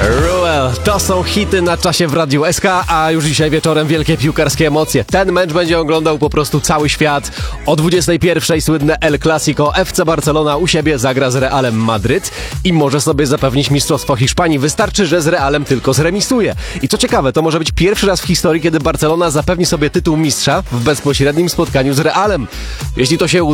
Ruel, to są hity na czasie w Radiu SK, a już dzisiaj wieczorem wielkie piłkarskie emocje. Ten mecz będzie oglądał po prostu cały świat. O 21:00 słynne El Clasico. FC Barcelona u siebie zagra z Realem Madryt i może sobie zapewnić mistrzostwo Hiszpanii. Wystarczy, że z Realem tylko zremisuje. I co ciekawe, to może być pierwszy raz w historii, kiedy Barcelona zapewni sobie tytuł mistrza w bezpośrednim spotkaniu z Realem. Jeśli to się